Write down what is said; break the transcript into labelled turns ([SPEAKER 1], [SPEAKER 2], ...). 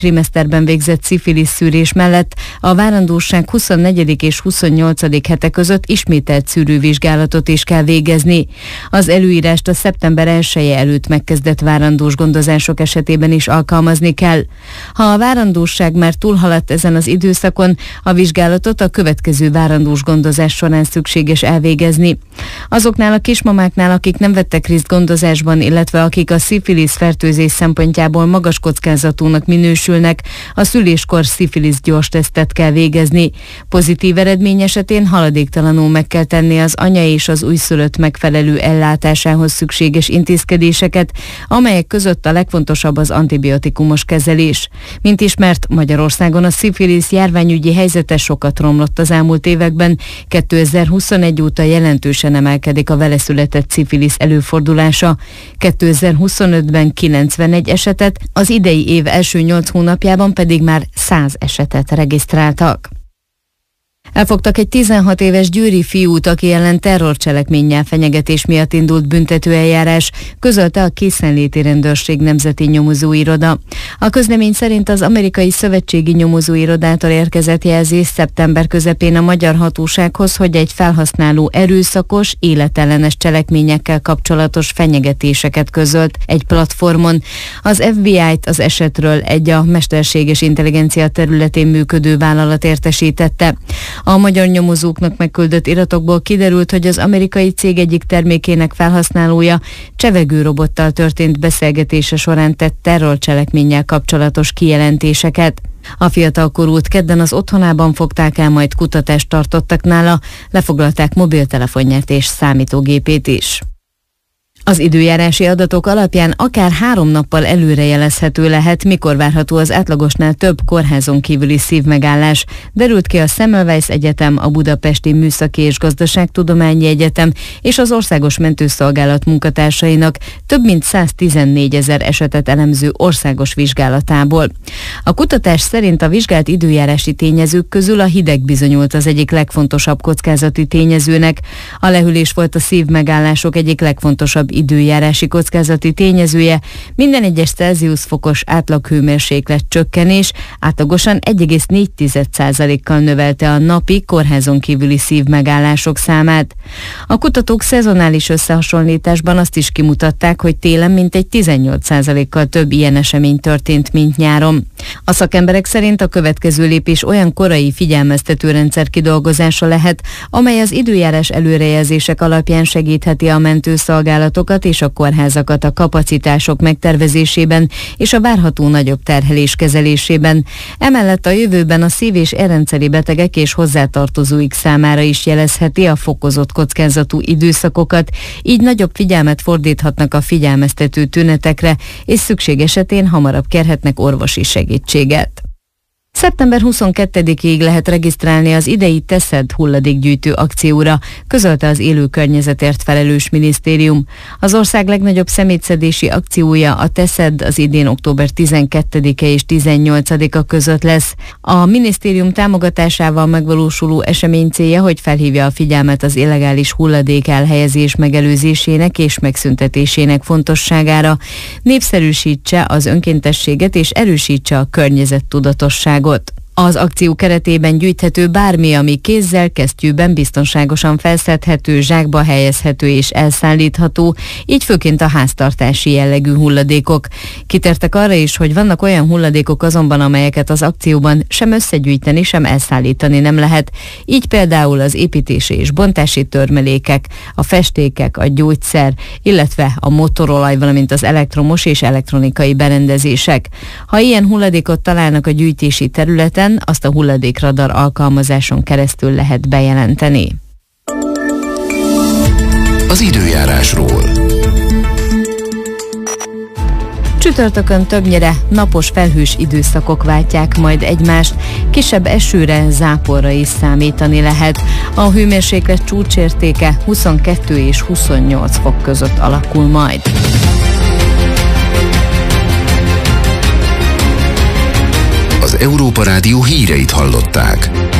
[SPEAKER 1] Trimeszterben végzett szifilisz szűrés mellett a várandóság 24. és 28. hete között ismételt szűrővizsgálatot is kell végezni. Az előírást a szeptember 1-je előtt megkezdett várandós gondozások esetében is alkalmazni kell. Ha a várandóság már túlhaladt ezen az időszakon, a vizsgálatot a következő várandós gondozás során szükséges elvégezni. Azoknál a kismamáknál, akik nem vettek részt gondozásban, illetve akik a szifilisz fertőzés szempontjából magas kockázatúnak minősülnek, a szüléskor szifilisz gyors tesztet kell végezni. Pozitív eredmény esetén haladéktalanul meg kell tenni az anya és az újszülött megfelelő ellátásához szükséges intézkedéseket, amelyek között a legfontosabb az antibiotikumos kezelés. Mint ismert, Magyarországon a szifilisz járványügyi helyzete sokat romlott az elmúlt években. 2021 óta jelentősen emelkedik a vele született szifilisz előfordulása. 2025-ben 91 esetet, az idei év első 8 hónapjában pedig már 100 esetet regisztráltak. Elfogtak egy 16 éves győri fiút, aki ellen terrorcselekménnyel fenyegetés miatt indult büntetőeljárás, közölte a Készenléti Rendőrség Nemzeti Nyomozóiroda. A közlemény szerint az Amerikai Szövetségi Nyomozóirodától érkezett jelzés szeptember közepén a magyar hatósághoz, hogy egy felhasználó erőszakos, életellenes cselekményekkel kapcsolatos fenyegetéseket közölt egy platformon. Az FBI-t az esetről egy a mesterséges intelligencia területén működő vállalat értesítette. A magyar nyomozóknak megküldött iratokból kiderült, hogy az amerikai cég egyik termékének felhasználója csevegőrobottal történt beszélgetése során tett terrorcselekménnyel kapcsolatos kijelentéseket. A fiatalkorút kedden az otthonában fogták el, majd kutatást tartottak nála, lefoglalták mobiltelefonját és számítógépét is. Az időjárási adatok alapján akár 3 nappal előrejelezhető lehet, mikor várható az átlagosnál több kórházon kívüli szívmegállás. Derült ki a Semmelweis Egyetem, a Budapesti Műszaki és Gazdaságtudományi Egyetem és az Országos Mentőszolgálat munkatársainak több mint 114 000 esetet elemző országos vizsgálatából. A kutatás szerint a vizsgált időjárási tényezők közül a hideg bizonyult az egyik legfontosabb kockázati tényezőnek. A lehűlés volt a szívmegállások egyik legfontosabb időjárási kockázati tényezője. Minden egyes Celsius fokos átlaghőmérséklet csökkenés átlagosan 1,4%-kal növelte a napi kórházon kívüli szívmegállások számát. A kutatók szezonális összehasonlításban azt is kimutatták, hogy télen mintegy 18%-kal több ilyen esemény történt, mint nyáron. A szakemberek szerint a következő lépés olyan korai figyelmeztető rendszer kidolgozása lehet, amely az időjárás előrejelzések alapján segítheti a mentőszolgálatot és a kórházakat a kapacitások megtervezésében és a várható nagyobb terhelés kezelésében. Emellett a jövőben a szív- és érrendszeri betegek és hozzátartozóik számára is jelezheti a fokozott kockázatú időszakokat, így nagyobb figyelmet fordíthatnak a figyelmeztető tünetekre, és szükség esetén hamarabb kérhetnek orvosi segítséget. Szeptember 22-ig lehet regisztrálni az idei Teszed hulladékgyűjtő akcióra, közölte az élő környezetért felelős minisztérium. Az ország legnagyobb szemétszedési akciója, a Teszed, az idén október 12-e és 18-a között lesz. A minisztérium támogatásával megvalósuló esemény célja, hogy felhívja a figyelmet az illegális hulladék elhelyezés megelőzésének és megszüntetésének fontosságára, népszerűsítse az önkéntességet és erősítse a környezettudatosságot. Az akció keretében gyűjthető bármi, ami kézzel, kesztyűben biztonságosan felszedhető, zsákba helyezhető és elszállítható, így főként a háztartási jellegű hulladékok. Kitértek arra is, hogy vannak olyan hulladékok azonban, amelyeket az akcióban sem összegyűjteni, sem elszállítani nem lehet. Így például az építési és bontási törmelékek, a festékek, a gyógyszer, illetve a motorolaj, valamint az elektromos és elektronikai berendezések. Ha ilyen hulladékot találnak a gyűjtési területen, azt a hulladékradar alkalmazáson keresztül lehet bejelenteni.
[SPEAKER 2] Az időjárásról.
[SPEAKER 1] Csütörtökön többnyire napos felhős időszakok váltják majd egymást, kisebb esőre, záporra is számítani lehet. A hőmérséklet csúcsértéke 22 és 28 fok között alakul majd.
[SPEAKER 2] Az Európa Rádió híreit hallották.